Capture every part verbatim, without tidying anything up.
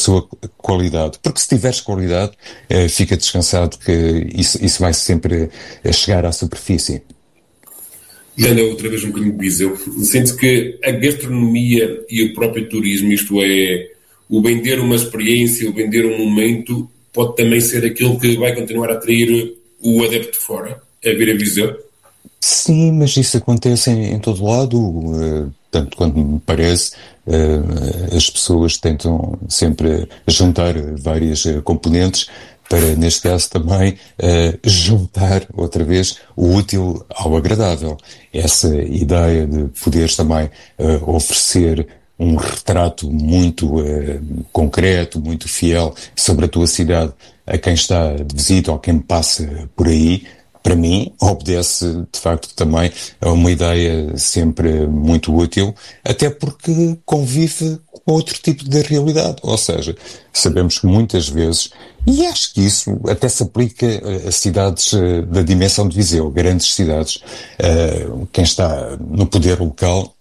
sua qualidade. Porque se tiveres qualidade, uh, fica descansado que isso, isso vai sempre uh, chegar à superfície. Ainda outra vez um bocadinho de Viseu. Sente que a gastronomia e o próprio turismo, isto é, o vender uma experiência, o vender um momento, pode também ser aquilo que vai continuar a atrair o adepto de fora a vir a Viseu? Sim, mas isso acontece em, em todo lado, uh, tanto quanto me parece, uh, as pessoas tentam sempre juntar várias uh, componentes para, neste caso também, uh, juntar outra vez o útil ao agradável. Essa ideia de poderes também uh, oferecer um retrato muito uh, concreto, muito fiel sobre a tua cidade a quem está de visita ou a quem passa por aí, para mim, obedece, de facto, também a uma ideia sempre muito útil, até porque convive com outro tipo de realidade. Ou seja, sabemos que muitas vezes, e acho que isso até se aplica a cidades da dimensão de Viseu, grandes cidades, quem está no poder local,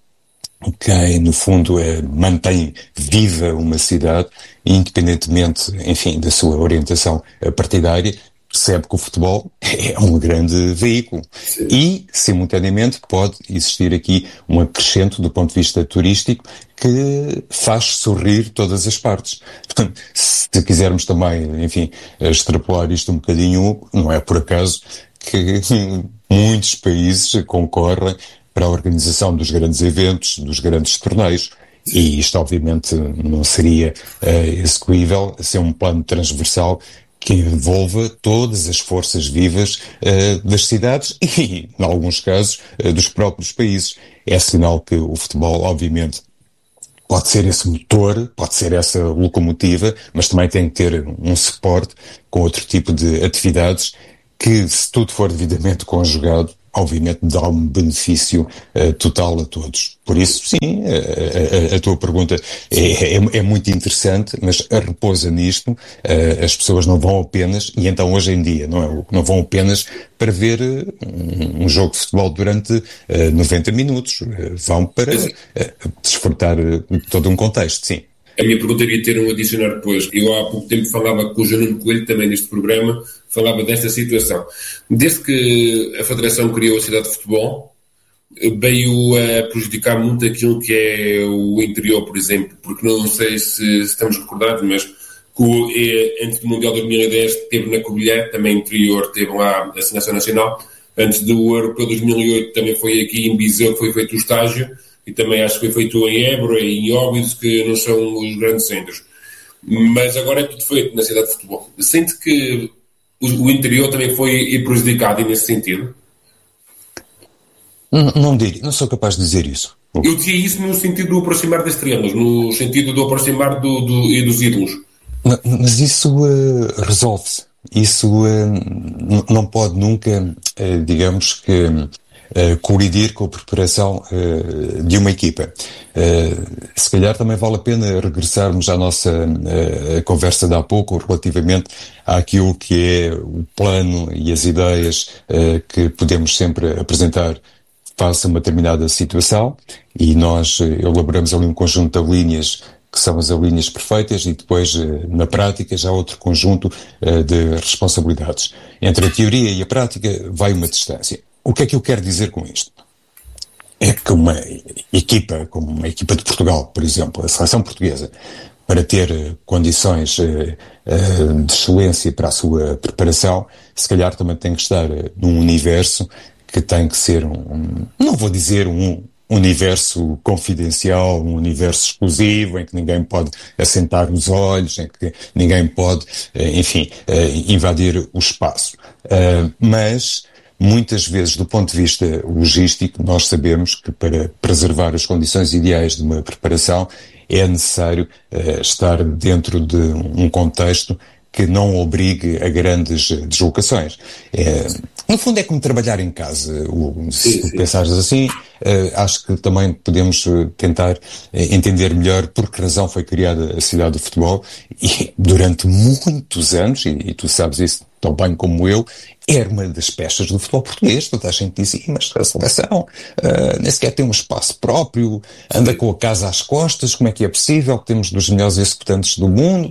quem, no fundo, é, mantém viva uma cidade, independentemente, enfim, da sua orientação partidária, percebe que o futebol é um grande veículo. Sim. E, simultaneamente, pode existir aqui um acrescento do ponto de vista turístico que faz sorrir todas as partes. Portanto, se quisermos também, enfim, extrapolar isto um bocadinho, não é por acaso que muitos países concorrem para a organização dos grandes eventos, dos grandes torneios. E isto, obviamente, não seria uh, execuível sem um plano transversal que envolva todas as forças vivas uh, das cidades e, em alguns casos, uh, dos próprios países. É sinal que o futebol, obviamente, pode ser esse motor, pode ser essa locomotiva, mas também tem que ter um suporte com outro tipo de atividades que, se tudo for devidamente conjugado, obviamente dá um benefício uh, total a todos. Por isso, sim, a, a, a tua pergunta é, é, é muito interessante, mas repousa nisto, uh, as pessoas não vão apenas, e então hoje em dia, não é? Não vão apenas para ver um, um jogo de futebol durante uh, noventa minutos, uh, vão para uh, desfrutar uh, todo um contexto, sim. A minha pergunta iria ter um adicionar depois. Eu há pouco tempo falava com o João Coelho, também neste programa, falava desta situação. Desde que a Federação criou a cidade de futebol, veio a prejudicar muito aquilo que é o interior, por exemplo, porque não sei se estamos recordados, mas que antes do Mundial de dois mil e dez teve na Covilhã, também interior, teve lá a Seleção Nacional. Antes do Europeu dois mil e oito também foi aqui em Viseu, foi feito o estágio. E também acho que foi feito em Évora e em Óbidos, que não são os grandes centros. Mas agora é tudo feito na cidade de futebol. Sente que o, o interior também foi prejudicado nesse sentido? Não, não diria, não sou capaz de dizer isso. Eu dizia isso no sentido do aproximar das estrelas, no sentido do aproximar do, do, e dos ídolos. Mas, mas isso uh, resolve-se. Isso uh, n- não pode nunca, uh, digamos que... Uh, colidir com a preparação uh, de uma equipa. Uh, se calhar também vale a pena regressarmos à nossa uh, conversa de há pouco relativamente àquilo que é o plano e as ideias uh, que podemos sempre apresentar face a uma determinada situação, e nós uh, elaboramos ali um conjunto de linhas que são as linhas perfeitas, e depois, na prática, já outro conjunto uh, de responsabilidades. Entre a teoria e a prática vai uma distância. O que é que eu quero dizer com isto? É que uma equipa, como uma equipa de Portugal, por exemplo, a seleção portuguesa, para ter uh, condições uh, uh, de excelência para a sua preparação, se calhar também tem que estar uh, num universo que tem que ser um, um não vou dizer um universo confidencial, um universo exclusivo, em que ninguém pode assentar os olhos, em que ninguém pode, uh, enfim, uh, invadir o espaço. Uh, mas... Muitas vezes, do ponto de vista logístico, nós sabemos que para preservar as condições ideais de uma preparação é necessário uh, estar dentro de um contexto que não obrigue a grandes deslocações. É, no fundo é como trabalhar em casa. O, se sim, sim. pensares assim, uh, acho que também podemos tentar uh, entender melhor por que razão foi criada a cidade do futebol, e durante muitos anos, e, e tu sabes isso tão bem como eu, era uma das peças do futebol português. Toda a gente dizia, mas a seleção uh, nem sequer tem um espaço próprio, anda com a casa às costas, como é que é possível? Temos dos melhores executantes do mundo.